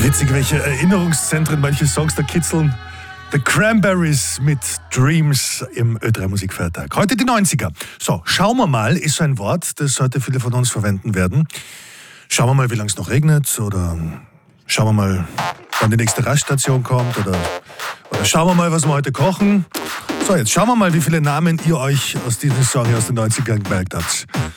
Witzig, welche Erinnerungszentren manche Songs da kitzeln. The Cranberries mit Dreams im Ö3 Musikfeiertag. Heute die 90er. So, schauen wir mal, ist so ein Wort, das heute viele von uns verwenden werden. Schauen wir mal, wie lange es noch regnet, oder schauen wir mal, wann die nächste Raststation kommt, oder schauen wir mal, was wir heute kochen. So, jetzt schauen wir mal, wie viele Namen ihr euch aus diesem Song aus den 90ern gemerkt habt.